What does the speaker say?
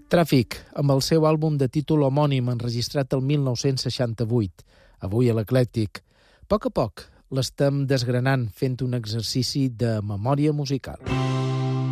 Tràfic, amb el seu àlbum de títol homònim enregistrat el 1968, avui a l'Eclèctic. A poc l'estem desgranant fent un exercici de memòria musical.